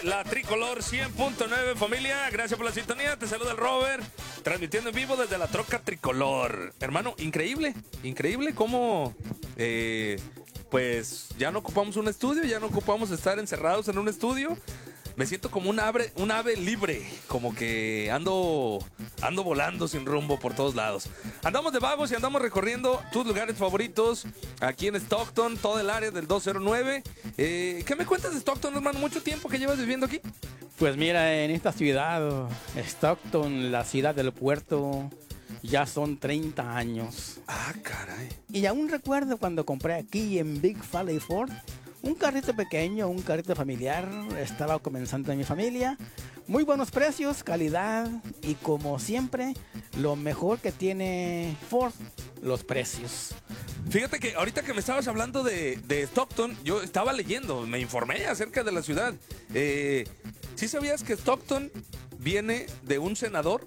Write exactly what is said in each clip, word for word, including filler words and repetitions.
la Tricolor cien punto nueve, familia. Gracias por la sintonía. Te saluda el Robert, transmitiendo en vivo desde la troca Tricolor. Hermano, increíble, increíble cómo, eh, pues, ya no ocupamos un estudio, ya no ocupamos estar encerrados en un estudio. Me siento como un ave, un ave libre, como que ando, ando volando sin rumbo por todos lados. Andamos de vagos y andamos recorriendo tus lugares favoritos aquí en Stockton, todo el área del doscientos nueve. Eh, ¿Qué me cuentas de Stockton, hermano? ¿Mucho tiempo que llevas viviendo aquí? Pues mira, en esta ciudad, Stockton, la ciudad del puerto, ya son treinta años. Ah, caray. Y aún recuerdo cuando compré aquí en Big Valley Ford un carrito pequeño, un carrito familiar. Estaba comenzando en mi familia. Muy buenos precios, calidad y como siempre, lo mejor que tiene Ford, los precios. Fíjate que ahorita que me estabas hablando de, de Stockton, yo estaba leyendo, me informé acerca de la ciudad. Eh, ¿Sí sabías que Stockton viene de un senador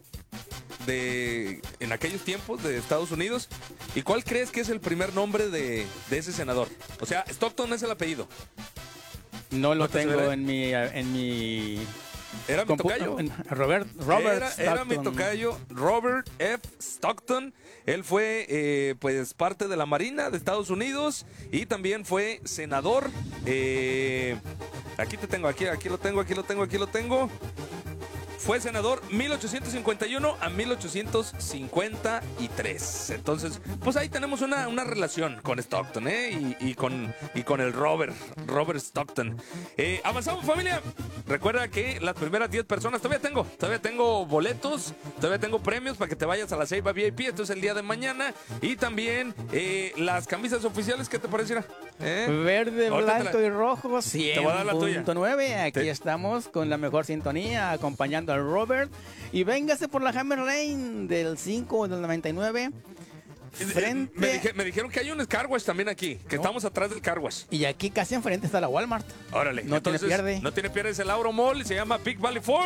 de en aquellos tiempos de Estados Unidos? ¿Y cuál crees que es el primer nombre de, de ese senador? O sea, Stockton es el apellido. No lo ¿No te tengo suena? en mi en mi Era mi compu- tocayo. en- Robert Robert Era, era mi Stockton. tocayo, Robert F. Stockton. Él fue, eh, pues, parte de la Marina de Estados Unidos y también fue senador. Eh, aquí te tengo, aquí, aquí lo tengo, aquí lo tengo, aquí lo tengo. Fue senador mil ochocientos cincuenta y uno a mil ochocientos cincuenta y tres. Entonces, pues ahí tenemos una, una relación con Stockton, ¿eh? Y, y, con, y con el Robert, Robert Stockton. Eh, avanzamos, familia. Recuerda que las primeras diez personas, todavía tengo, todavía tengo boletos, todavía tengo premios para que te vayas a la Ceiba V I P. Esto es el día de mañana. Y también eh, las camisas oficiales, ¿qué te pareciera? ¿Eh? Verde, Ahorita te blanco la- y rojo, voy a dar la tuya. cien punto nueve. Aquí Te- estamos con la mejor sintonía, acompañando al Robert. Y véngase por la Hammer Lane del cinco o del noventa y nueve. Frente. Me, dije- me dijeron que hay un car wash también aquí, que No. estamos atrás del car wash. Y aquí casi enfrente está la Walmart. Órale, No tiene entonces, pierde. No tiene pierde, es el Auro Mall, se llama Big Valley Ford.